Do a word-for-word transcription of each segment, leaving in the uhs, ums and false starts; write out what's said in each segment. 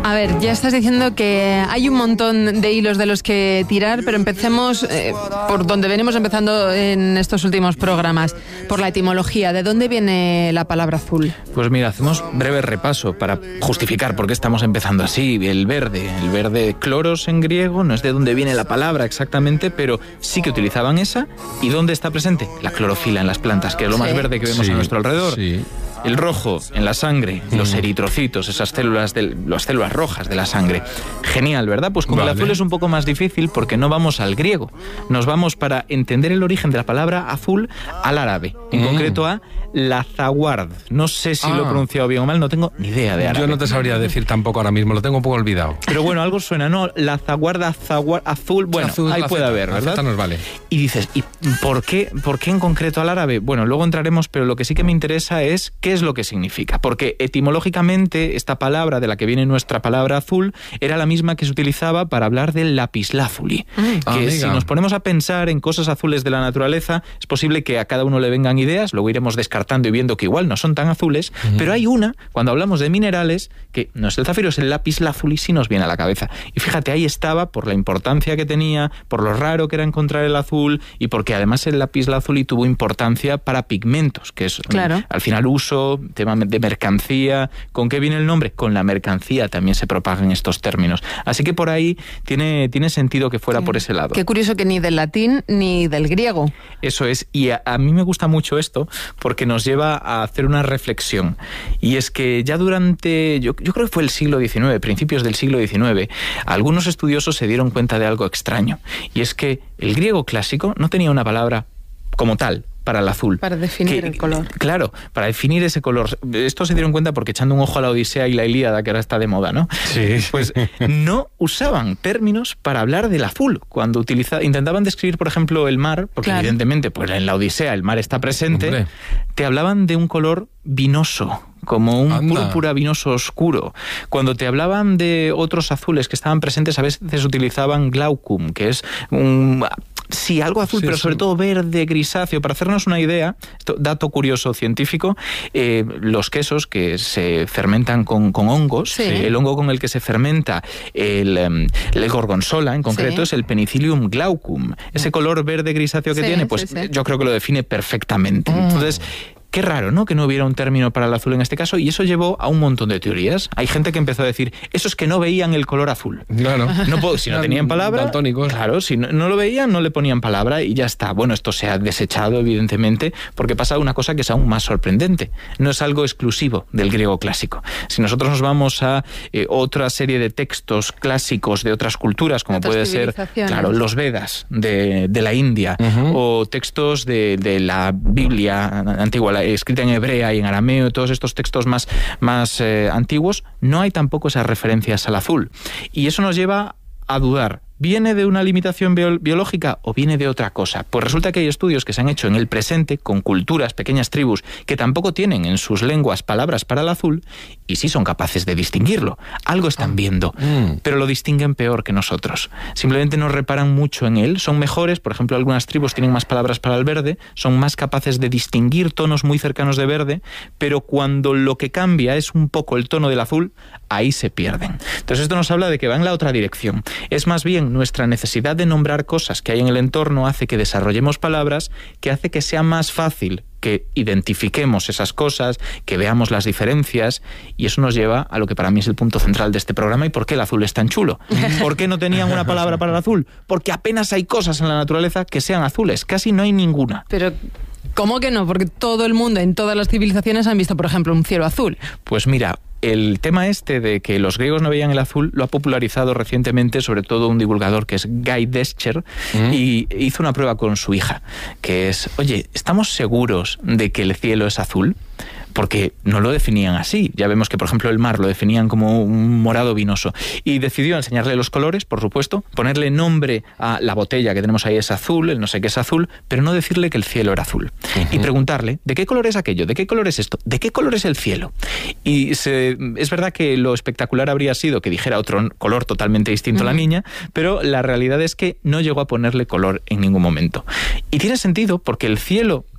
A ver, ya estás diciendo que hay un montón de hilos de los que tirar, pero empecemos eh, por donde venimos empezando en estos últimos programas, por la etimología. ¿De dónde viene la palabra azul? Pues mira, hacemos breve repaso para justificar por qué estamos empezando así. El verde, el verde cloros en griego, no es de dónde viene la palabra exactamente, pero sí que utilizaban esa. ¿Y dónde está presente? La clorofila en las plantas, que es lo Sí. más verde que vemos Sí, a nuestro alrededor. Sí. El rojo en la sangre, los eritrocitos, esas células, de, las células rojas de la sangre. Genial, ¿verdad? Pues con Vale. el azul es un poco más difícil porque no vamos al griego. Nos vamos para entender el origen de la palabra azul al árabe. En Mm. concreto a lazaward. No sé si Ah. lo he pronunciado bien o mal, no tengo ni idea de árabe. Yo no te sabría decir tampoco ahora mismo, lo tengo un poco olvidado. Pero bueno, algo suena, ¿no? Lazaward, azaward, azul, bueno, Azul, ahí la puede Z, haber, la ¿verdad? Z nos vale. Y dices, ¿y por qué, por qué en concreto al árabe? Bueno, luego entraremos, pero lo que sí que me interesa es qué es lo que significa. Porque etimológicamente esta palabra de la que viene nuestra palabra azul era la misma que se utilizaba para hablar del lapislázuli. Mm. Ah, Que amiga. si nos ponemos a pensar en cosas azules de la naturaleza, es posible que a cada uno le vengan ideas, luego iremos descartando y viendo que igual no son tan azules, Ujú. pero hay una, cuando hablamos de minerales, que no es el zafiro, es el lapislázuli, sí nos viene a la cabeza. Y fíjate, ahí estaba por la importancia que tenía, por lo raro que era encontrar el azul y porque además el lapislázuli tuvo importancia para pigmentos, que es Claro. al final uso, tema de mercancía. ¿Con qué viene el nombre? Con la mercancía también se propagan estos términos. Así que por ahí tiene, tiene sentido que fuera por ese lado. Qué curioso que ni del latín ni del griego. Eso es, y a, a mí me gusta mucho esto porque nos lleva a hacer una reflexión. Y es que ya durante, yo, yo creo que fue el siglo diecinueve, principios del siglo diecinueve, algunos estudiosos se dieron cuenta de algo extraño. Y es que el griego clásico no tenía una palabra como tal para el azul. Para definir Que- el color. Claro, para definir ese color. Esto se dieron cuenta porque echando un ojo a la Odisea y la Ilíada, que ahora está de moda, ¿no? Sí. Pues no usaban términos para hablar del azul. Cuando utiliza, intentaban describir, por ejemplo, el mar, porque Claro. evidentemente pues en la Odisea el mar está presente, Hombre. te hablaban de un color vinoso, como un Anda. púrpura vinoso oscuro. Cuando te hablaban de otros azules que estaban presentes, a veces utilizaban glaucum, que es un... Sí, algo azul, Sí, pero sí. sobre todo verde, grisáceo. Para hacernos una idea, esto, dato curioso científico, eh, los quesos que se fermentan con, con hongos, Sí. el hongo con el que se fermenta el, em, el gorgonzola, en concreto, Sí. es el Penicillium glaucum. Ese color verde grisáceo que Sí, tiene, sí, pues sí. yo creo que lo define perfectamente. Mm. Entonces... Qué raro, ¿no? Que no hubiera un término para el azul en este caso, y eso llevó a un montón de teorías. Hay gente que empezó a decir, esos que no veían el color azul. Claro. No puedo- si no Eran tenían palabra, daltónicos. claro, si no, no lo veían, no le ponían palabra y ya está. Bueno, esto se ha desechado, evidentemente, porque pasa una cosa que es aún más sorprendente. No es algo exclusivo del griego clásico. Si nosotros nos vamos a eh, otra serie de textos clásicos de otras culturas, como Otras puede ser, civilizaciones. claro, los Vedas de, de la India, Ujú. o textos de, de la Biblia antigua, la- escrita en hebrea y en arameo, todos estos textos más, más eh, antiguos, no hay tampoco esas referencias al azul. Y eso nos lleva a dudar. ¿Viene de una limitación bio- biológica o viene de otra cosa? Pues resulta que hay estudios que se han hecho en el presente con culturas, pequeñas tribus, que tampoco tienen en sus lenguas palabras para el azul y sí son capaces de distinguirlo. Algo están viendo, Mm. pero lo distinguen peor que nosotros. Simplemente no reparan mucho en él. Son mejores, por ejemplo, algunas tribus tienen más palabras para el verde, son más capaces de distinguir tonos muy cercanos de verde, pero cuando lo que cambia es un poco el tono del azul, ahí se pierden. Entonces esto nos habla de que va en la otra dirección. Es más bien nuestra necesidad de nombrar cosas que hay en el entorno hace que desarrollemos palabras, que hace que sea más fácil que identifiquemos esas cosas, que veamos las diferencias, y eso nos lleva a lo que para mí es el punto central de este programa y por qué el azul es tan chulo. ¿Por qué no tenían una palabra para el azul? Porque apenas hay cosas en la naturaleza que sean azules, casi no hay ninguna. Pero, ¿cómo que no? Porque todo el mundo, en todas las civilizaciones, han visto, por ejemplo, un cielo azul. Pues mira, el tema este de que los griegos no veían el azul lo ha popularizado recientemente sobre todo un divulgador que es Guy Descher, Mm. y hizo una prueba con su hija, que es, oye, ¿estamos seguros de que el cielo es azul? Porque no lo definían así. Ya vemos que, por ejemplo, el mar lo definían como un morado vinoso. Y decidió enseñarle los colores, por supuesto, ponerle nombre a la botella que tenemos ahí es azul, el no sé qué es azul, pero no decirle que el cielo era azul. Uh-huh. Y preguntarle, ¿de qué color es aquello? ¿De qué color es esto? ¿De qué color es el cielo? Y se, es verdad que lo espectacular habría sido que dijera otro color totalmente distinto Uh-huh. a la niña, pero la realidad es que no llegó a ponerle color en ningún momento. Y tiene sentido porque el cielo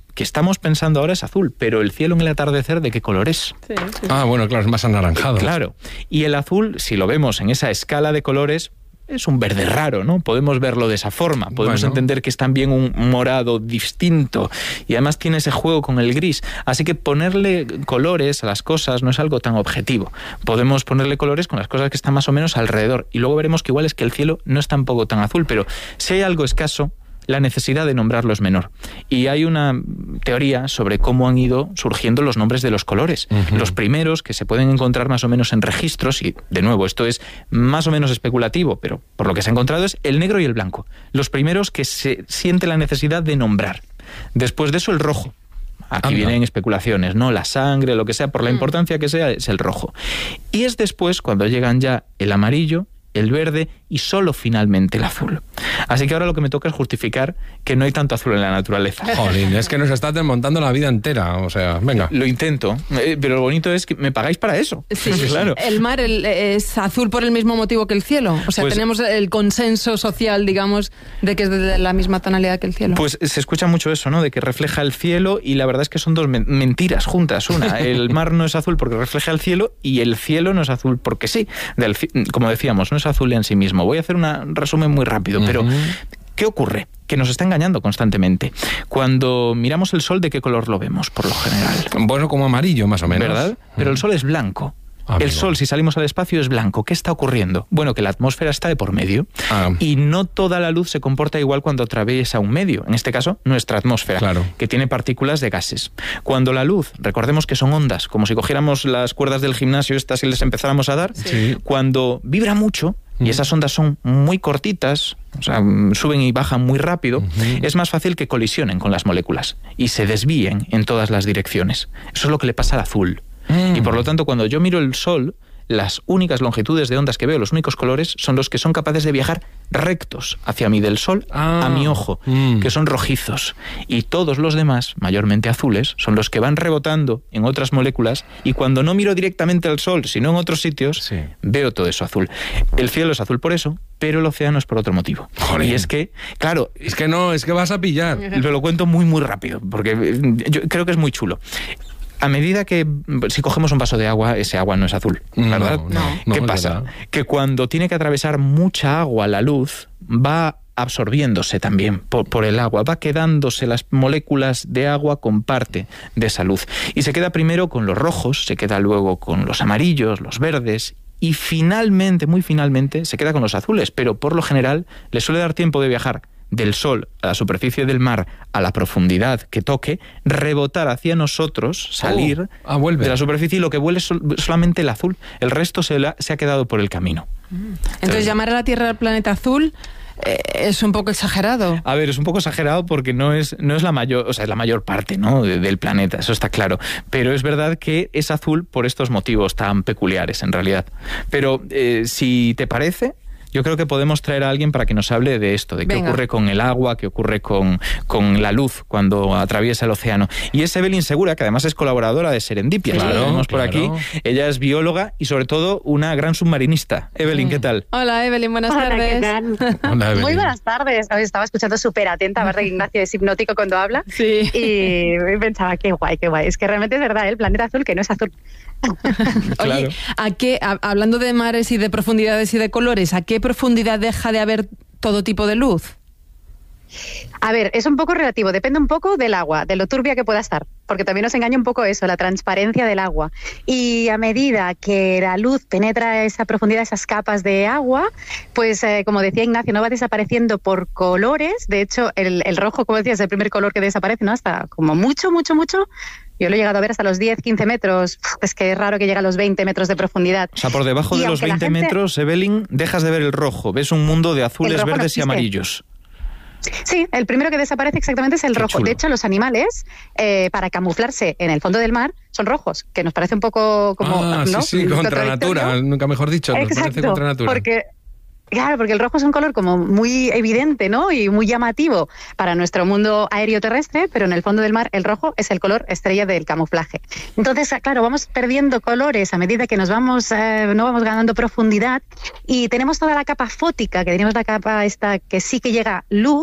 que estamos pensando ahora es azul, pero el cielo en el atardecer, ¿de qué color es? Sí, sí. Ah, bueno, claro, es más anaranjado. Claro. Y el azul, si lo vemos en esa escala de colores, es un verde raro, ¿no? Podemos verlo de esa forma. Podemos Bueno. entender que es también un morado distinto y además tiene ese juego con el gris. Así que ponerle colores a las cosas no es algo tan objetivo. Podemos ponerle colores con las cosas que están más o menos alrededor y luego veremos que igual es que el cielo no es tampoco tan azul, pero si hay algo escaso, la necesidad de nombrarlo es menor. Y hay una teoría sobre cómo han ido surgiendo los nombres de los colores. Uh-huh. Los primeros, que se pueden encontrar más o menos en registros, y de nuevo, esto es más o menos especulativo, pero por lo que se ha encontrado es el negro y el blanco. Los primeros que se siente la necesidad de nombrar. Después de eso, el rojo. Aquí Anda. vienen especulaciones, ¿no? La sangre, lo que sea, por la importancia que sea, es el rojo. Y es después cuando llegan ya el amarillo, el verde y solo finalmente el azul. Así que ahora lo que me toca es justificar que no hay tanto azul en la naturaleza. Jolín, es que nos está desmontando la vida entera, o sea, venga. Lo intento, eh, pero lo bonito es que me pagáis para eso. Sí, claro. El mar el, es azul por el mismo motivo que el cielo. O sea, pues, tenemos el consenso social, digamos, de que es de la misma tonalidad que el cielo. Pues se escucha mucho eso, ¿no? De que refleja el cielo y la verdad es que son dos men- mentiras juntas. Una, el mar no es azul porque refleja el cielo y el cielo no es azul porque sí. Del, como decíamos, no es azul en sí mismo. Voy a hacer un resumen muy rápido, uh-huh. pero ¿qué ocurre? Que nos está engañando constantemente. Cuando miramos el sol, ¿de qué color lo vemos, por lo general? Bueno, como amarillo, más o menos. ¿Verdad? Pero uh-huh. el sol es blanco. Amigo. El sol, si salimos al espacio, es blanco. ¿Qué está ocurriendo? Bueno, que la atmósfera está de por medio ah. y no toda la luz se comporta igual cuando atraviesa un medio. En este caso, nuestra atmósfera, claro. que tiene partículas de gases. Cuando la luz, recordemos que son ondas, como si cogiéramos las cuerdas del gimnasio estas y les empezáramos a dar, sí. cuando vibra mucho, y esas ondas son muy cortitas, o sea, suben y bajan muy rápido, uh-huh. es más fácil que colisionen con las moléculas y se desvíen en todas las direcciones. Eso es lo que le pasa al azul. Mm. Y por lo tanto, cuando yo miro el sol, las únicas longitudes de ondas que veo, los únicos colores, son los que son capaces de viajar rectos hacia mí, del sol ah. a mi ojo, mm. que son rojizos. Y todos los demás, mayormente azules, son los que van rebotando en otras moléculas y cuando no miro directamente al sol, sino en otros sitios, sí. veo todo eso azul. El cielo es azul por eso, pero el océano es por otro motivo. Jolín. Y es que, claro... Es que no, es que vas a pillar. Lo, lo cuento muy, muy rápido, porque yo creo que es muy chulo. A medida que, si cogemos un vaso de agua, ese agua no es azul, ¿verdad? No, no, ¿Qué no, pasa? Que cuando tiene que atravesar mucha agua la luz, va absorbiéndose también por, por el agua, va quedándose las moléculas de agua con parte de esa luz. Y se queda primero con los rojos, se queda luego con los amarillos, los verdes, y finalmente, muy finalmente, se queda con los azules, pero por lo general le suele dar tiempo de viajar del sol a la superficie del mar a la profundidad que toque, rebotar hacia nosotros, salir oh, ah, vuelve. de la superficie y lo que vuelve es sol, solamente el azul. El resto se, la, se ha quedado por el camino. Entonces, Entonces llamar a la Tierra planeta azul eh, es un poco exagerado. A ver, es un poco exagerado porque no es, no es la mayor, o sea, es la mayor parte, ¿no?, de, del planeta, eso está claro. Pero es verdad que es azul por estos motivos tan peculiares, en realidad. Pero eh, si te parece, yo creo que podemos traer a alguien para que nos hable de esto, de qué Venga. ocurre con el agua, qué ocurre con, con la luz cuando atraviesa el océano. Y es Evelyn Segura, que además es colaboradora de Serendipia, claro, la tenemos por claro. aquí. Ella es bióloga y sobre todo una gran submarinista. Evelyn, ¿qué tal? Hola Evelyn, buenas Hola, tardes. ¿qué tal? Hola, Evelyn. Muy buenas tardes. Estaba escuchando súper atenta, a ver que Ignacio es hipnótico cuando habla. Sí. Y pensaba, qué guay, qué guay. Es que realmente es verdad, el planeta azul que no es azul. Claro. Oye, ¿a qué, a, hablando de mares y de profundidades y de colores, ¿a qué profundidad deja de haber todo tipo de luz? A ver, es un poco relativo, depende un poco del agua, de lo turbia que pueda estar, porque también nos engaña un poco eso, la transparencia del agua. Y a medida que la luz penetra esa profundidad, esas capas de agua, pues eh, como decía Ignacio, no va desapareciendo por colores. De hecho, el, el rojo, como decía, es el primer color que desaparece, ¿no? Hasta como mucho, mucho, mucho. Yo lo he llegado a ver hasta los diez, quince metros. Es que es raro que llegue a los veinte metros de profundidad. O sea, por debajo y de los veinte gente... metros, Evelyn, dejas de ver el rojo. Ves un mundo de azules, verdes no y amarillos. Sí, el primero que desaparece exactamente es el Qué rojo. chulo. De hecho, los animales, eh, para camuflarse en el fondo del mar, son rojos, que nos parece un poco como... Ah, ¿no? sí, sí, contra natura, nunca mejor dicho, nos Exacto, parece contra natura. Porque... Claro, porque el rojo es un color como muy evidente, ¿no? Y muy llamativo para nuestro mundo aéreo terrestre, pero en el fondo del mar el rojo es el color estrella del camuflaje. Entonces, claro, vamos perdiendo colores a medida que nos vamos, eh, no vamos ganando profundidad y tenemos toda la capa fótica, que tenemos la capa esta que sí que llega luz,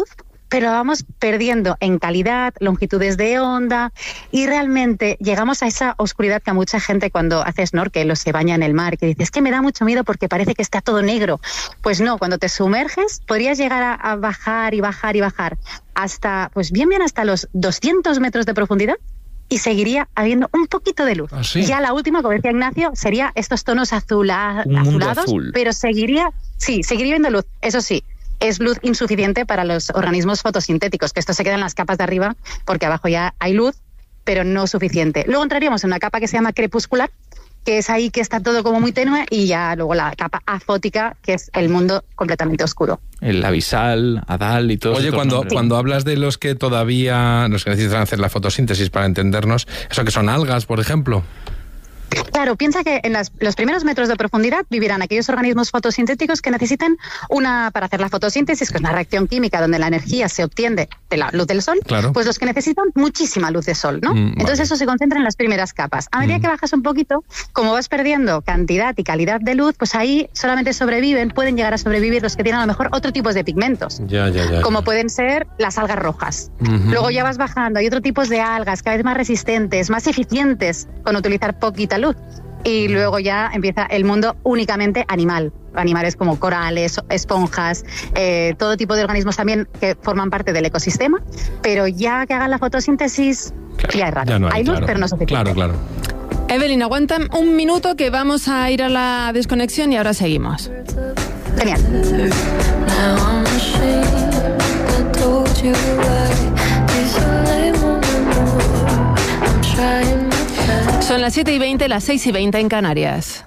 pero vamos perdiendo en calidad, longitudes de onda, y realmente llegamos a esa oscuridad que a mucha gente cuando hace snorkel o se baña en el mar, que dice, es que me da mucho miedo porque parece que está todo negro. Pues no, cuando te sumerges podrías llegar a, a bajar y bajar y bajar hasta, pues bien bien hasta los doscientos metros de profundidad, y seguiría habiendo un poquito de luz. ¿Ah, sí? Ya la última, como decía Ignacio, sería estos tonos azula, azulados, azul. pero seguiría, sí, seguiría viendo luz. Eso sí, es luz insuficiente para los organismos fotosintéticos, que esto se queda en las capas de arriba, porque abajo ya hay luz, pero no suficiente. Luego entraríamos en una capa que se llama crepuscular, que es ahí que está todo como muy tenue, y ya luego la capa afótica, que es el mundo completamente oscuro. El abisal, Adal y todo eso. Oye, cuando, cuando hablas de los que todavía, los que necesitan hacer la fotosíntesis para entendernos, eso que son algas, por ejemplo. Claro, piensa que en las, los primeros metros de profundidad vivirán aquellos organismos fotosintéticos que necesitan una, para hacer la fotosíntesis, que es una reacción química donde la energía se obtiene de la luz del sol, claro. Pues los que necesitan muchísima luz de sol, ¿no? Mm, Entonces vale. eso se concentra en las primeras capas. A medida Mm. que bajas un poquito, como vas perdiendo cantidad y calidad de luz, pues ahí solamente sobreviven, pueden llegar a sobrevivir los que tienen a lo mejor otro tipo de pigmentos. Ya, ya, ya. Como ya. pueden ser las algas rojas. Ujú. Luego ya vas bajando, hay otro tipos de algas cada vez más resistentes, más eficientes con utilizar poquita luz. Y luego ya empieza el mundo únicamente animal. Animales como corales, esponjas, eh, todo tipo de organismos también que forman parte del ecosistema, pero ya que hagan la fotosíntesis, Claro, ya es raro. ya no hay, hay luz, claro. pero no suficiente. Claro, claro. Evelyn, aguanta un minuto que vamos a ir a la desconexión y ahora seguimos. Genial. Now I'm ashamed, I told you right. Please don't let me more. I'm trying my best. Son las siete y veinte, las seis y veinte en Canarias.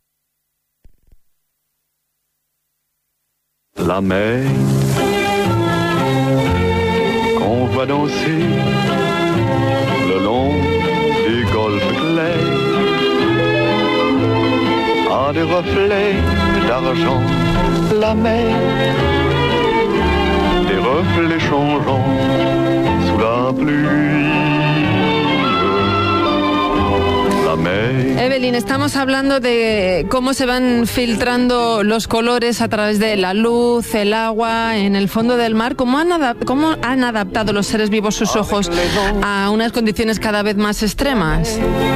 La mer qu'on voit danser le long du golfe clair a des reflets d'argent. La mer, des reflets changeants sous la pluie. La mer. Evelyn, estamos hablando de cómo se van filtrando los colores a través de la luz, el agua, en el fondo del mar. ¿Cómo han, adap- cómo han adaptado los seres vivos sus ojos a unas condiciones cada vez más extremas?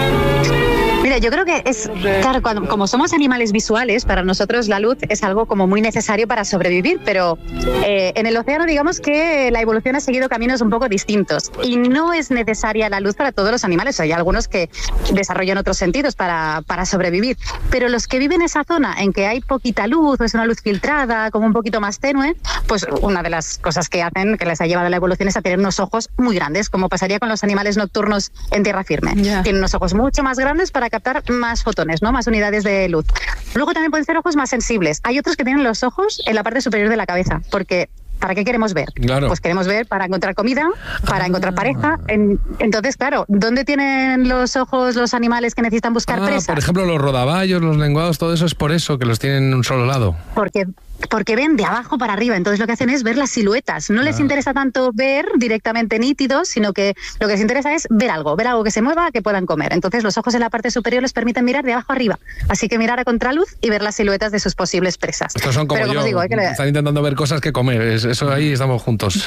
Mira, yo creo que es, claro, cuando, como somos animales visuales, para nosotros la luz es algo como muy necesario para sobrevivir, pero eh, en el océano digamos que la evolución ha seguido caminos un poco distintos y no es necesaria la luz para todos los animales. Hay algunos que desarrollan otros sentidos para, para sobrevivir, pero los que viven en esa zona en que hay poquita luz o es una luz filtrada, como un poquito más tenue, pues una de las cosas que hacen, que les ha llevado a la evolución, es a tener unos ojos muy grandes, como pasaría con los animales nocturnos en tierra firme. Ya. Tienen unos ojos mucho más grandes para captar más fotones, ¿no? Más unidades de luz. Luego también pueden ser ojos más sensibles. Hay otros que tienen los ojos en la parte superior de la cabeza, porque ¿para qué queremos ver? Claro. Pues queremos ver para encontrar comida, para encontrar pareja. En, entonces, claro, ¿dónde tienen los ojos los animales que necesitan buscar Ah, presas? por ejemplo, los rodaballos, los lenguados, todo eso es por eso, que los tienen en un solo lado. Porque, porque ven de abajo para arriba, entonces lo que hacen es ver las siluetas. No les Ah. interesa tanto ver directamente nítidos, sino que lo que les interesa es ver algo, ver algo que se mueva, que puedan comer. Entonces los ojos en la parte superior les permiten mirar de abajo arriba. Así que mirar a contraluz y ver las siluetas de sus posibles presas. Estos son como Pero, yo, os digo, hay que le- están intentando ver cosas que comer, es- eso ahí estamos juntos.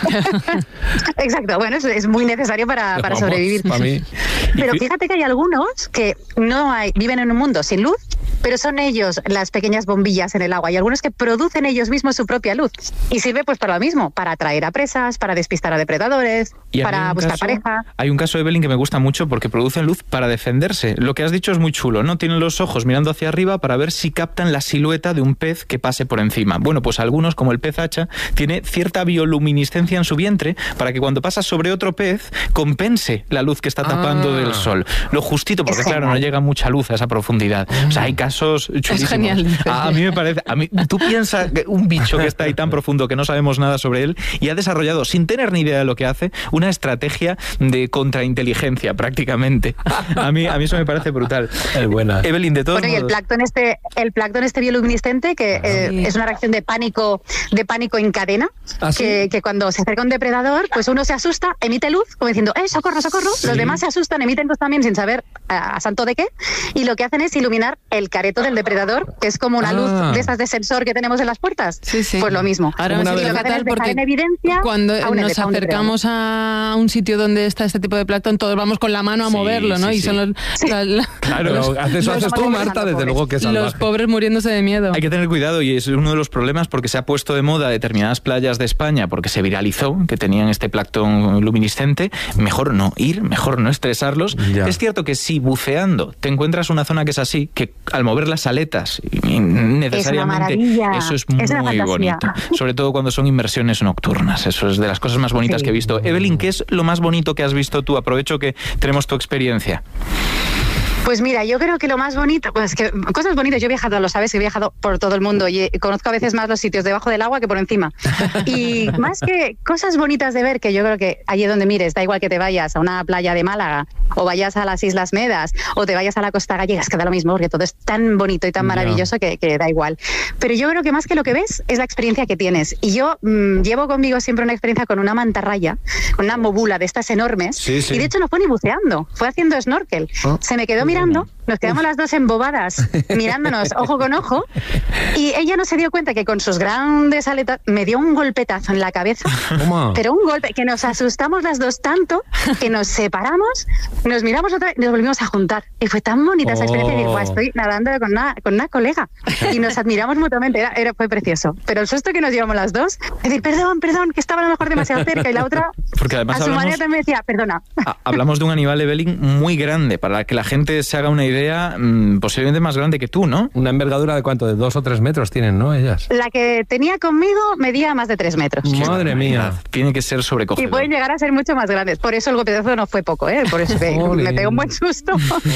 Exacto, bueno, es, es muy necesario para, para Vamos, sobrevivir. para mí. Pero fíjate que hay algunos que no hay, viven en un mundo sin luz, pero son ellos las pequeñas bombillas en el agua. Y algunos que producen ellos mismos su propia luz. Y sirve pues para lo mismo, para atraer a presas, para despistar a depredadores, Y a mí hay para un buscar caso- pareja. Hay un caso, Evelyn, que me gusta mucho porque producen luz para defenderse. Lo que has dicho es muy chulo, ¿no? Tienen los ojos mirando hacia arriba para ver si captan la silueta de un pez que pase por encima. Bueno, pues algunos, como el pez hacha, tiene cierta bioluminiscencia en su vientre para que cuando pasa sobre otro pez compense la luz que está tapando Ah. del sol. Lo justito, porque Es claro, no genial. llega mucha luz a esa profundidad. O sea, hay casos chulísimos. genial, dice. A, a mí me parece... A mí, tú piensas que un bicho que está ahí tan profundo que no sabemos nada sobre él y ha desarrollado, sin tener ni idea de lo que hace, una estrategia de contrainteligencia prácticamente. A mí, a mí eso me parece brutal. Es buena. Evelyn, de todos Bueno, y el modos... plancton este, el plancton este bioluminiscente, que eh, Sí. es una reacción de pánico, de pánico en cadena, ¿Ah, sí? que, que cuando se acerca un depredador, pues uno se asusta, emite luz, como diciendo, ¡eh, socorro, socorro! Los demás se asustan, emiten luz también sin saber a, a santo de qué, y lo que hacen es iluminar el careto del depredador, que es como una Ah. luz de esas de sensor que tenemos en las puertas. Sí, sí. Pues lo mismo. Ahora Como me una siento vez- fatal dejar porque en evidencia cuando a un nos ele- a un acercamos a un sitio donde está este tipo de plancton, todos vamos con la mano a Sí, moverlo, ¿no? sí, y sí. son los, la- la- Claro. Pero haces, eso Los haces tú, pobres, Marta, desde pobres. luego que es los salvaje. pobres muriéndose de miedo. Hay que tener cuidado y es uno de los problemas porque se ha puesto de moda determinadas playas de España porque se viralizó que tenían este plancton luminiscente. Mejor no ir, mejor no estresarlos. Ya. Es cierto que si buceando te encuentras una zona que es así, que al mover las aletas y necesariamente maravilla. eso es Es una muy fantasía. bonito. Sobre todo cuando son inmersiones nocturnas. Eso es de las cosas más bonitas Sí. que he visto. Evelyn, ¿qué es lo más bonito que has visto tú? Aprovecho que tenemos tu experiencia. Pues mira, yo creo que lo más bonito, pues que cosas bonitas, yo he viajado, lo sabes, he viajado por todo el mundo y eh, conozco a veces más los sitios debajo del agua que por encima. Y más que cosas bonitas de ver, que yo creo que allí donde mires, da igual que te vayas a una playa de Málaga o vayas a las Islas Medas o te vayas a la Costa Gallega, es que da lo mismo porque todo es tan bonito y tan Ya. maravilloso que, que da igual. Pero yo creo que más que lo que ves es la experiencia que tienes. Y yo mmm, llevo conmigo siempre una experiencia con una mantarraya, con una mobula de estas enormes. Sí, sí. Y de hecho no fue ni buceando, fue haciendo snorkel. Oh. Se me quedó mirando, nos quedamos las dos embobadas, mirándonos ojo con ojo, y ella no se dio cuenta que con sus grandes aletas me dio un golpetazo en la cabeza, Toma. pero un golpe que nos asustamos las dos tanto que nos separamos, nos miramos otra vez y nos volvimos a juntar. Y fue tan bonita esa experiencia que digo, Oh. "Buah, estoy nadando con una, con una colega". Y nos admiramos mutuamente, era, era, fue precioso. Pero el susto que nos llevamos las dos, es decir, perdón, perdón, que estaba a lo mejor demasiado cerca, y la otra, Porque además a su hablamos- manera también decía, perdona. Ha- Hablamos de un animal, Evelyn, muy grande, para que la gente se haga una idea, mmm, posiblemente más grande que tú, ¿no? Una envergadura de cuánto, de dos o tres metros tienen, ¿no? Ellas. La que tenía conmigo medía más de tres metros. Madre mía. Tiene que ser Y sobrecogedor. pueden llegar a ser mucho más grandes. Por eso el golpetazo no fue poco, ¿eh? Por eso que Jolín. me pegó un buen susto.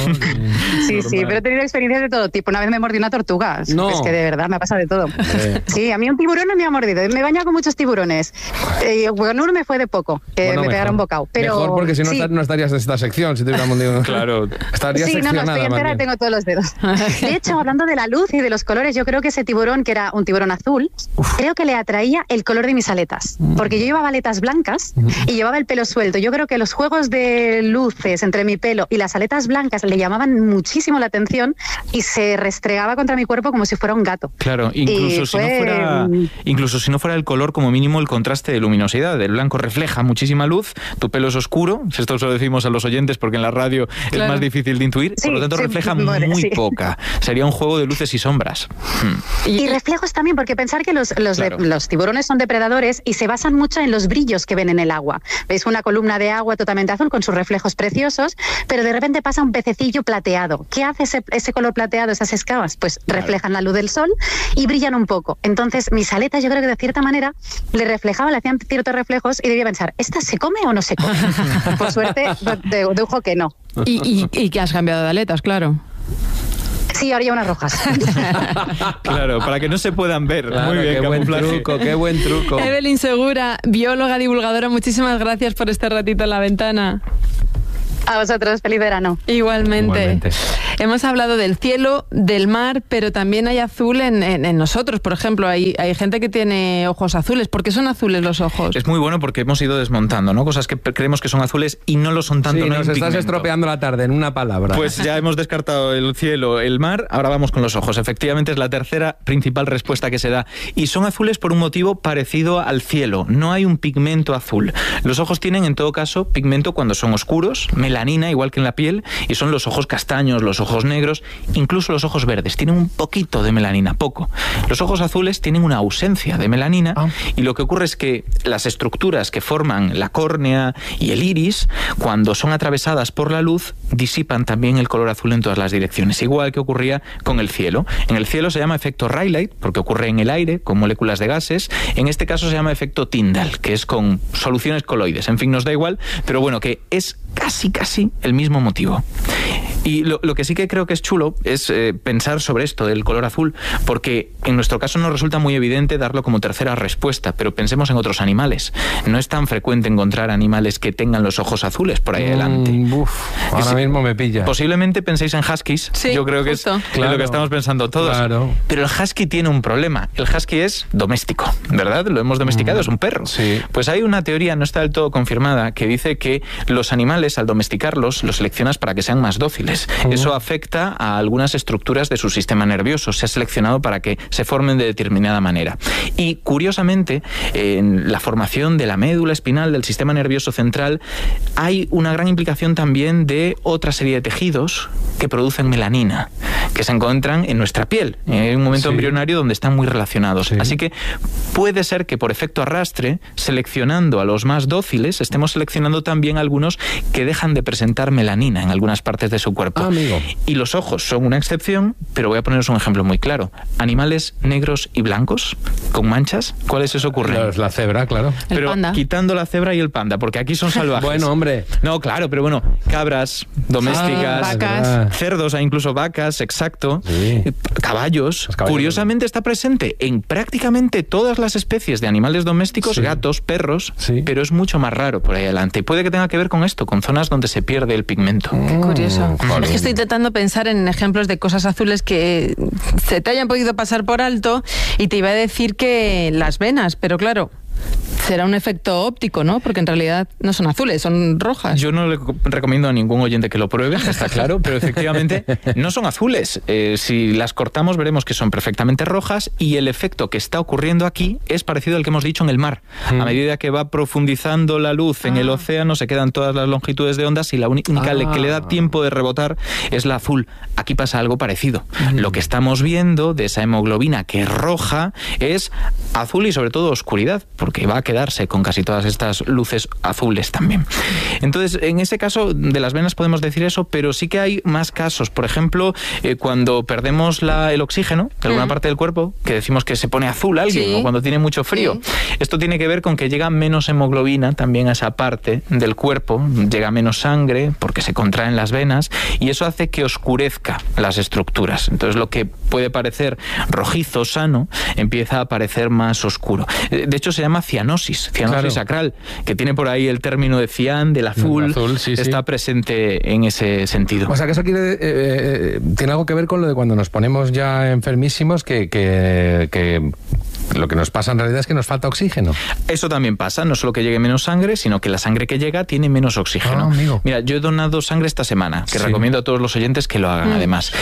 Sí, sí, pero he tenido experiencias de todo tipo. Una vez me mordió una tortuga. No. Es que de verdad me ha pasado de todo. Eh. Sí, a mí un tiburón no me ha mordido. Me he bañado con muchos tiburones. Eh, con uno me fue de poco, que Bueno, me mejor. pegaron bocado. Pero, Mejor, porque si no, sí. esta- no estarías en esta sección, si te hubiéramos dicho. Claro. Estarías Sí, no, no, seccionada. estoy más entera, bien. tengo todos los dedos. De hecho, hablando de la luz y de los colores, yo creo que ese tiburón, que era un tiburón azul, creo que le atraía el color de mis aletas. Porque yo llevaba aletas blancas y llevaba el pelo suelto. Yo creo que los juegos de luces entre mi pelo y las aletas blancas le llamaban muchísimo la atención y se restregaba contra mi cuerpo como si fuera un gato. Claro, incluso Y si no fue- fuera, incluso si no fuera el color, como mínimo el contraste de luminosidad. El blanco refleja muchísima luz, tu pelo es oscuro, esto se lo decimos a los oyentes porque en la radio es Claro. más difícil de intuir, Sí, por lo tanto sí, refleja bueno, muy sí. poca. Sería un juego de luces y sombras. Hmm. Y reflejos también, porque pensar que los, los, de- Claro. los tiburones son depredadores y se basan mucho en los brillos que ven en el agua. Veis una columna de agua totalmente azul con sus reflejos preciosos, pero de repente pasa un pececillo plateado. ¿Qué hace ese, ese color plateado, esas escamas? Pues reflejan la luz del sol y brillan un poco. Entonces mis aletas, yo creo que de cierta manera le reflejaban, le hacían ciertos reflejos y debía pensar, ¿esta se come o no se come? Por suerte dedujo que no. Y, y, y que has cambiado de aletas, claro. Sí, ahora ya unas rojas. Claro, para que no se puedan ver. Claro, muy bien, qué buen camuflaje. truco, qué buen truco. Evelyn Segura, bióloga divulgadora, muchísimas gracias por este ratito en la ventana. A vosotros, feliz verano. Igualmente. Igualmente. Hemos hablado del cielo, del mar, pero también hay azul en, en- en nosotros. Por ejemplo, hay, hay gente que tiene ojos azules. ¿Por qué son azules los ojos? Es muy bueno porque hemos ido desmontando, ¿no? Cosas que pe- creemos que son azules y no lo son tanto. Sí, no hay nos un estás pigmento. estropeando la tarde en una palabra. Pues ya hemos descartado el cielo, el mar, ahora vamos con los ojos. Efectivamente es la tercera principal respuesta que se da. Y son azules por un motivo parecido al cielo. No hay un pigmento azul. Los ojos tienen en todo caso pigmento cuando son oscuros, melanina, igual que en la piel, y son los ojos castaños, los ojos negros, incluso los ojos verdes. Tienen un poquito de melanina, poco. Los ojos azules tienen una ausencia de melanina Ah. y lo que ocurre es que las estructuras que forman la córnea y el iris, cuando son atravesadas por la luz, disipan también el color azul en todas las direcciones, igual que ocurría con el cielo. En el cielo se llama efecto Rayleigh, porque ocurre en el aire, con moléculas de gases. En este caso se llama efecto Tyndall, que es con soluciones coloides. En fin, nos da igual, pero bueno, que es casi, casi el mismo motivo. Y lo, lo que sí que creo que es chulo es eh, pensar sobre esto del color azul, porque en nuestro caso nos resulta muy evidente darlo como tercera respuesta, pero pensemos en otros animales. No es tan frecuente encontrar animales que tengan los ojos azules por ahí adelante. Mm, uf, ahora Sí. mismo me pilla. Posiblemente penséis en huskies, Sí, yo creo que justo. es Claro. lo que estamos pensando todos. Claro. Pero el husky tiene un problema. El husky es doméstico, ¿verdad? Lo hemos domesticado, Mm, es un perro. sí. Pues hay una teoría, no está del todo confirmada, que dice que los animales, al domesticarlos, los seleccionas para que sean más dóciles. azules. Uh-huh. Eso afecta a algunas estructuras de su sistema nervioso. Se ha seleccionado para que se formen de determinada manera. Y curiosamente, en la formación de la médula espinal del sistema nervioso central hay una gran implicación también de otra serie de tejidos que producen melanina, que se encuentran en nuestra piel, en un momento sí. embrionario donde están muy relacionados. Sí. Así que puede ser que por efecto arrastre, seleccionando a los más dóciles, estemos seleccionando también algunos que dejan de presentar melanina en algunas partes de su cuerpo. Ah, amigo. Y los ojos son una excepción, pero voy a poneros un ejemplo muy claro. Animales negros y blancos, con manchas, ¿cuáles eso ocurren? La, la cebra, claro. El pero panda. Quitando la cebra y el panda, porque aquí son salvajes. Bueno, hombre. No, claro, pero bueno, cabras domésticas, ah, vacas, cerdos, e incluso vacas, exacto, sí. caballos. caballos. Curiosamente está presente en prácticamente todas las especies de animales domésticos, sí. gatos, perros, sí. pero es mucho más raro por ahí adelante. Y puede que tenga que ver con esto, con zonas donde se pierde el pigmento. Qué curioso. Mm, es que estoy intentando pensar en ejemplos de cosas azules que se te hayan podido pasar por alto y te iba a decir que las venas, pero claro, será un efecto óptico, ¿no? Porque en realidad no son azules, son rojas. Yo no le recomiendo a ningún oyente que lo pruebe, está claro, pero efectivamente no son azules. Eh, si las cortamos veremos que son perfectamente rojas y el efecto que está ocurriendo aquí es parecido al que hemos dicho en el mar. Mm. A medida que va profundizando la luz en ah. el océano, se quedan todas las longitudes de ondas y la única ah. que le da tiempo de rebotar es la azul. Aquí pasa algo parecido. Mm. Lo que estamos viendo de esa hemoglobina que es roja es azul y sobre todo oscuridad, porque va a quedarse con casi todas estas luces azules también. Entonces, en ese caso de las venas podemos decir eso, pero sí que hay más casos. Por ejemplo, eh, cuando perdemos la, el oxígeno de alguna mm. parte del cuerpo, que decimos que se pone azul alguien, sí. o cuando tiene mucho frío. Sí. Esto tiene que ver con que llega menos hemoglobina también a esa parte del cuerpo, llega menos sangre porque se contraen las venas y eso hace que oscurezca las estructuras. Entonces, lo que puede parecer rojizo, sano, empieza a parecer más oscuro. De hecho, se llama cianosis, cianosis claro. sacral, que tiene por ahí el término de cian, del azul, el azul sí, está sí. presente en ese sentido. O sea, que eso quiere, eh, tiene algo que ver con lo de cuando nos ponemos ya enfermísimos, que, que, que lo que nos pasa en realidad es que nos falta oxígeno. Eso también pasa, no solo que llegue menos sangre, sino que la sangre que llega tiene menos oxígeno. Ah, amigo. Mira, yo he donado sangre esta semana, que sí. recomiendo a todos los oyentes que lo hagan mm. además.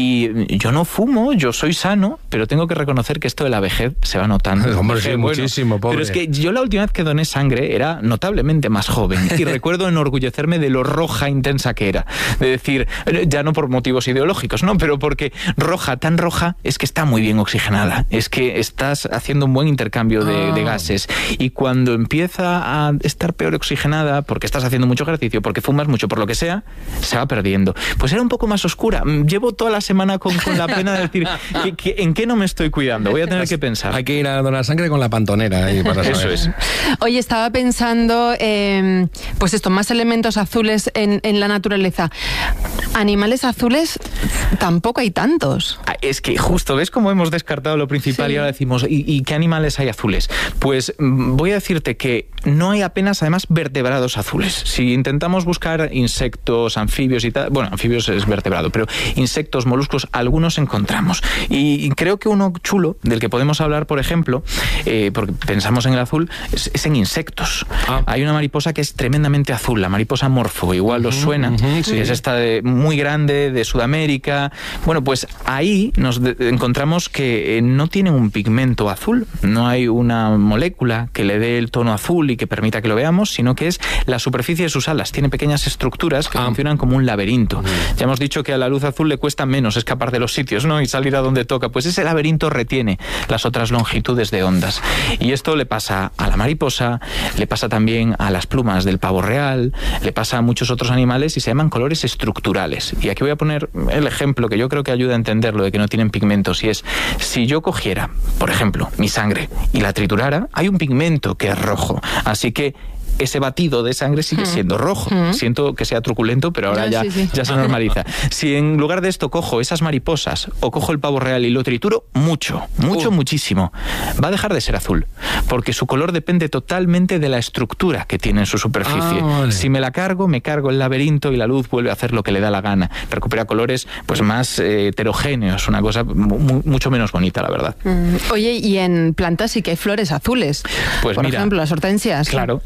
Y yo no fumo, yo soy sano, pero tengo que reconocer que esto de la vejez se va notando. Hombre, sí, bueno, muchísimo, pobre. Pero es que yo la última vez que doné sangre era notablemente más joven y recuerdo enorgullecerme de lo roja intensa que era. De decir, ya no por motivos ideológicos, no, pero porque roja, tan roja, es que está muy bien oxigenada. Es que estás haciendo un buen intercambio de, ah. de gases. Y cuando empieza a estar peor oxigenada, porque estás haciendo mucho ejercicio, porque fumas mucho, por lo que sea, se va perdiendo. Pues era un poco más oscura. Llevo toda la semana con, con la pena de decir, ¿que, que, ¿en qué no me estoy cuidando? Voy a tener que pensar. Hay que ir a donar sangre con la pantonera. Ahí para Eso es. Oye, estaba pensando, eh, pues esto, más elementos azules en, en la naturaleza. Animales azules tampoco hay tantos. Es que justo, ¿ves cómo hemos descartado lo principal sí. y ahora decimos, ¿y, ¿y qué animales hay azules? Pues voy a decirte que no hay apenas, además, vertebrados azules. Si intentamos buscar insectos, anfibios y tal, bueno, anfibios es vertebrado, pero insectos, moluscos, algunos encontramos. Y creo que uno chulo, del que podemos hablar, por ejemplo, eh, porque pensamos en el azul, es, es en insectos. Ah. Hay una mariposa que es tremendamente azul, la mariposa morfo, igual os suena, uh-huh, sí. es esta de, muy grande, de Sudamérica. Bueno, pues ahí nos de, encontramos que eh, no tienen un pigmento azul, no hay una molécula que le dé el tono azul y que permita que lo veamos, sino que es la superficie de sus alas. Tiene pequeñas estructuras que ah. funcionan como un laberinto. Uh-huh. Ya hemos dicho que a la luz azul le cuesta menos escapar de los sitios, ¿no? Y salir a donde toca. Pues ese laberinto retiene las otras longitudes de ondas. Y esto le pasa a la mariposa, le pasa también a las plumas del pavo real, le pasa a muchos otros animales y se llaman colores estructurales. Y aquí voy a poner el ejemplo que yo creo que ayuda a entender lo de que no tienen pigmentos, y es, si yo cogiera, por ejemplo, mi sangre y la triturara, hay un pigmento que es rojo. Así que ese batido de sangre sigue siendo rojo. Mm. Siento que sea truculento, pero ahora ya, ya, sí, sí. ya se normaliza. Si en lugar de esto cojo esas mariposas o cojo el pavo real y lo trituro, mucho, mucho, uh. muchísimo, va a dejar de ser azul, porque su color depende totalmente de la estructura que tiene en su superficie. Ah, vale. Si me la cargo, me cargo el laberinto y la luz vuelve a hacer lo que le da la gana. Recupera colores pues más eh, heterogéneos, una cosa mu mucho menos bonita, la verdad. Mm. Oye, y en plantas sí que hay flores azules. Pues por mira, ejemplo, las hortensias. Claro. La, fíjate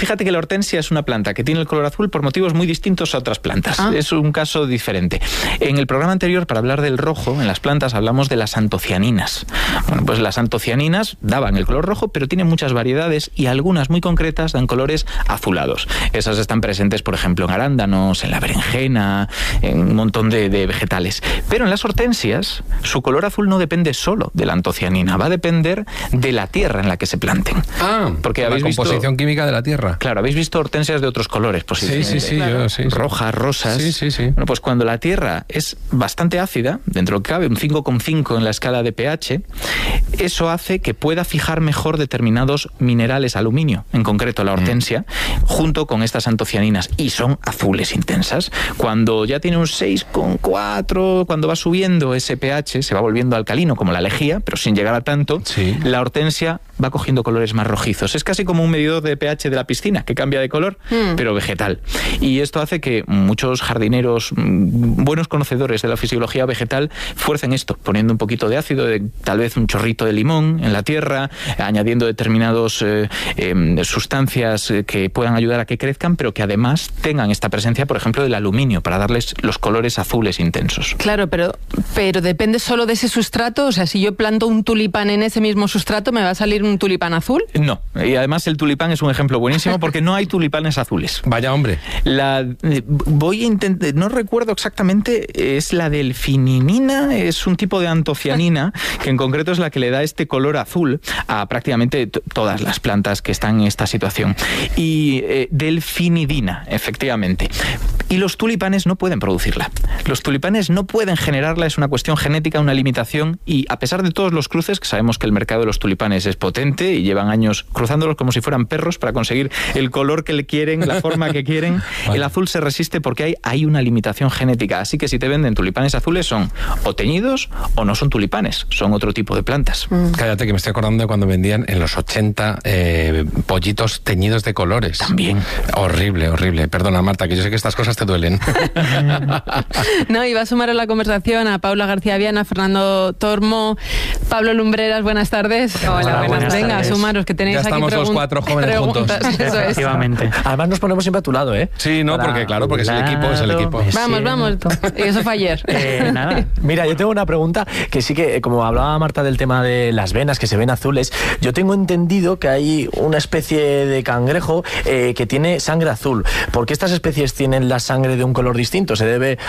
Fíjate que la hortensia es una planta que tiene el color azul por motivos muy distintos a otras plantas. Ah. Es un caso diferente. En el programa anterior, para hablar del rojo, en las plantas hablamos de las antocianinas. Bueno, pues las antocianinas daban el color rojo, pero tienen muchas variedades y algunas muy concretas dan colores azulados. Esas están presentes, por ejemplo, en arándanos, en la berenjena, en un montón de, de vegetales. Pero en las hortensias, su color azul no depende solo de la antocianina, va a depender de la tierra en la que se planten. Ah, porque la composición visto, química de la tierra. Claro, habéis visto hortensias de otros colores, posiblemente. Sí, sí, sí, claro. yo, sí, sí. Rojas, rosas. Sí, sí, sí. Bueno, pues cuando la tierra es bastante ácida, dentro de lo que cabe, un cinco coma cinco en la escala de pH, eso hace que pueda fijar mejor determinados minerales, aluminio, en concreto la hortensia, mm. junto con estas antocianinas, y son azules intensas. Cuando ya tiene un seis coma cuatro, cuando va subiendo ese pH, se va volviendo alcalino, como la lejía, pero sin llegar a tanto, sí. la hortensia va cogiendo colores más rojizos. Es casi como un medidor de pH de la piscina, que cambia de color, mm. pero vegetal. Y esto hace que muchos jardineros, buenos conocedores de la fisiología vegetal, fuercen esto, poniendo un poquito de ácido, de, tal vez un chorrito de limón en la tierra, añadiendo determinadas eh, eh, sustancias que puedan ayudar a que crezcan, pero que además tengan esta presencia, por ejemplo, del aluminio, para darles los colores azules intensos. Claro, pero, pero depende solo de ese sustrato. O sea, si yo planto un tulipán en ese mismo sustrato, ¿me va a salir un tulipán azul? No, y además el tulipán es un ejemplo buenísimo porque no hay tulipanes azules. Vaya hombre. La, eh, voy a intentar, no recuerdo exactamente, es la delfininina, es un tipo de antocianina que en concreto es la que le da este color azul a prácticamente t- todas las plantas que están en esta situación. Y eh, delfinidina, efectivamente. Y los tulipanes no pueden producirla. Los tulipanes no pueden generarla, es una cuestión genética, una limitación, y a pesar de todos los cruces, que sabemos que el mercado de los tulipanes es potente y llevan años cruzándolos como si fueran perros para conseguir el color que le quieren, la forma que quieren, vale. el azul se resiste porque hay, hay una limitación genética. Así que si te venden tulipanes azules son o teñidos o no son tulipanes, son otro tipo de plantas. Mm. Cállate, que me estoy acordando de cuando vendían en los ochenta eh, pollitos teñidos de colores. También. Horrible, horrible. Perdona, Marta, que yo sé que estas cosas te duelen. No, iba a sumar a la conversación a Paula García Viana, Fernando Tormo, Pablo Lumbreras, buenas tardes. Hola, Hola buenas, buenas tardes. Venga, sumaros, que tenéis ya aquí estamos los cuatro jóvenes preguntas. juntos. Eso es. Efectivamente. Además nos ponemos siempre a tu lado, ¿eh? Sí, no, Para porque claro, porque es el equipo, es el equipo. Vamos, vamos. Y eso fue ayer. Eh, nada. Mira, yo tengo una pregunta que sí que, como hablaba Marta del tema de las venas que se ven azules, yo tengo entendido que hay una especie de cangrejo eh, que tiene sangre azul. ¿Por qué estas especies tienen la sangre de un color distinto? ¿Se debe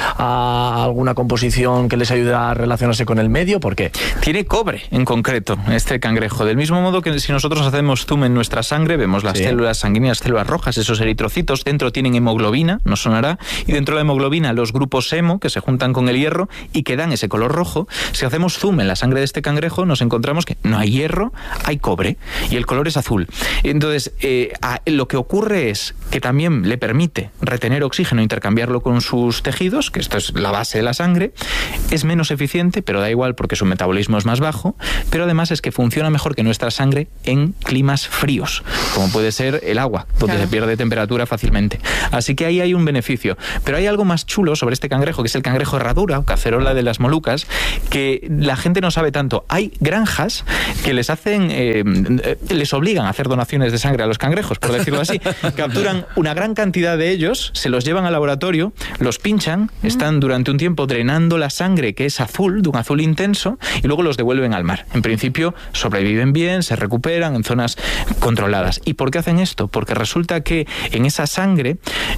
a alguna composición que les ayuda a relacionarse con el medio? ¿Por qué? Tiene cobre, en concreto, este cangrejo. Del mismo modo que si nosotros hacemos zoom en nuestra sangre, vemos las sí. células sanguíneas, células rojas, esos eritrocitos, dentro tienen hemoglobina, no sonará, y dentro de la hemoglobina los grupos hemo, que se juntan con el hierro y que dan ese color rojo. Si hacemos zoom en la sangre de este cangrejo, nos encontramos que no hay hierro, hay cobre, y el color es azul. Entonces, eh, a, lo que ocurre es que también le permite retener oxígeno, intercambiarlo con sus tejidos, que esto es la base de la sangre, es menos eficiente, pero da igual porque su metabolismo es más bajo, pero además es que funciona mejor que nuestra sangre en climas fríos, como puede ser el agua, donde claro. se pierde temperatura fácilmente. Así que ahí hay un beneficio. Pero hay algo más chulo sobre este cangrejo, que es el cangrejo herradura, o cacerola de las Molucas, que la gente no sabe tanto. Hay granjas que les hacen, eh, les obligan a hacer donaciones de sangre a los cangrejos, por decirlo así. Capturan una gran cantidad de ellos, se los llevan al laboratorio, los pinchan, están durante un tiempo drenando la sangre, que es azul, de un azul intenso, y luego los devuelven al mar. En principio sobreviven bien, se recuperan en zonas controladas. ¿Y por qué hacen esto? Porque resulta que en esa sangre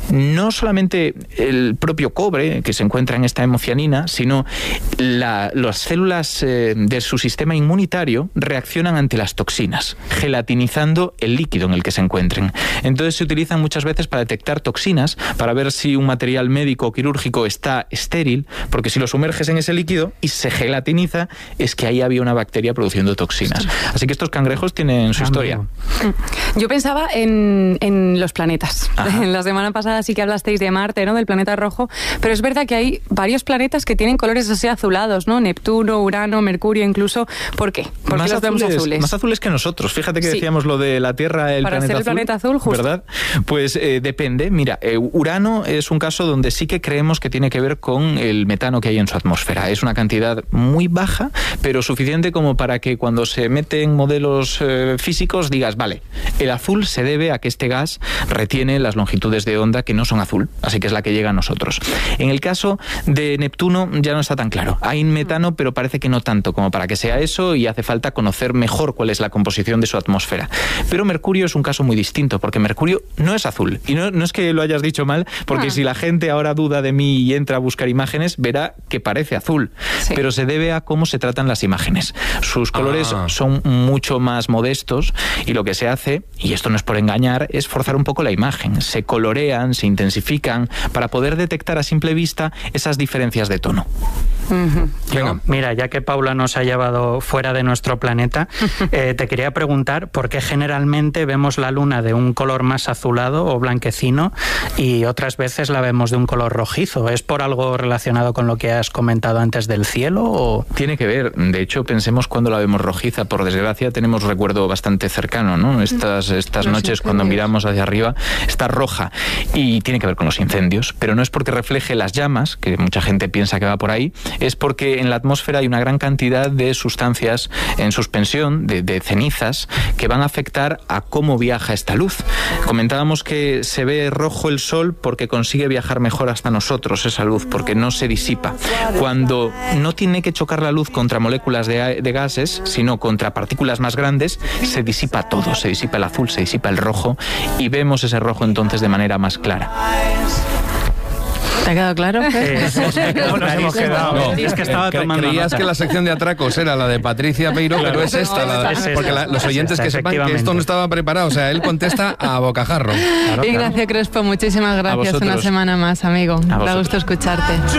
no solamente el propio cobre que se encuentra en esta hemocianina, sino la, las células eh, de su sistema inmunitario reaccionan ante las toxinas, gelatinizando el líquido en el que se encuentren. Entonces se utilizan muchas veces para detectar toxinas, para ver si un material médico o quirúrgico está estéril, porque si lo sumerges en ese líquido y se gelatiniza, es que ahí había una bacteria produciendo toxinas. Así que estos cangrejos tienen su historia. Yo pensaba en, en los planetas. Ajá. La semana pasada sí que hablasteis de Marte, ¿no? Del planeta rojo, pero es verdad que hay varios planetas que tienen colores así azulados, ¿no? Neptuno, Urano, Mercurio, incluso ¿Por qué? ¿Por más qué los vemos azules, azules? Más azules que nosotros. Fíjate que Sí. decíamos lo de la Tierra, el Para planeta ser el azul. planeta azul, justo. ¿Verdad? Pues eh, depende. Mira, eh, Urano es un caso donde sí que creemos que tiene que ver con el metano que hay en su atmósfera. Es una cantidad muy baja, pero suficiente como para que cuando se mete en modelos eh, físicos digas, vale, el azul se debe a que este gas retiene las longitudes de onda que no son azul, así que es la que llega a nosotros. En el caso de Neptuno ya no está tan claro. Hay metano, pero parece que no tanto como para que sea eso, y hace falta conocer mejor cuál es la composición de su atmósfera. Pero Mercurio es un caso muy distinto, porque Mercurio no es azul. Y no, no es que lo hayas dicho mal, porque Ah. si la gente ahora duda de mí y entra a buscar imágenes, verá que parece azul. Sí. Pero se debe a cómo se tratan las imágenes. Sus colores Ah. son mucho más modestos, y lo que se hace, y esto no es por engañar, es forzar un poco la imagen. Se colorean, se intensifican, para poder detectar a simple vista esas diferencias de tono. Yo, mira, ya que Paula nos ha llevado fuera de nuestro planeta, eh, te quería preguntar por qué generalmente vemos la luna de un color más azulado o blanquecino y otras veces la vemos de un color rojizo. ¿Es por algo relacionado con lo que has comentado antes del cielo? O... Tiene que ver. De hecho, pensemos cuando la vemos rojiza. Por desgracia, tenemos recuerdo bastante cercano, ¿no? Estas, estas Los noches, cuando incendios. miramos hacia arriba, está roja. Y tiene que ver con los incendios. Pero no es porque refleje las llamas, que mucha gente piensa que va por ahí, es porque en la atmósfera hay una gran cantidad de sustancias en suspensión, de, de cenizas, que van a afectar a cómo viaja esta luz. Comentábamos que se ve rojo el sol porque consigue viajar mejor hasta nosotros esa luz, porque no se disipa. Cuando no tiene que chocar la luz contra moléculas de, de gases, sino contra partículas más grandes, se disipa todo, se disipa el azul, se disipa el rojo, y vemos ese rojo entonces de manera más clara. ¿Te ha quedado claro? Eh, es que ¿cómo nos hemos quedado? No, Es que estaba cre- tomando creías nota. que la sección de atracos era la de Patricia Peiro, Claro. pero es esta, la- Es esta. porque la- los Es oyentes esta, que sepan que esto efectivamente. no estaba preparado, o sea, él contesta a bocajarro. Claro, claro. Ignacio Crespo, muchísimas gracias. vosotros. Una semana más, amigo. Da vosotros. gusto escucharte.